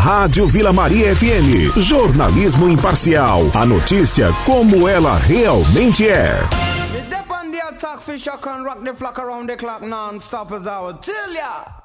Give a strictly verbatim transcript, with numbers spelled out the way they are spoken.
Rádio Vila Maria F M. Jornalismo imparcial. A notícia como ela realmente é. Attack fish can rock the flock around the clock non-stop as I would tell ya.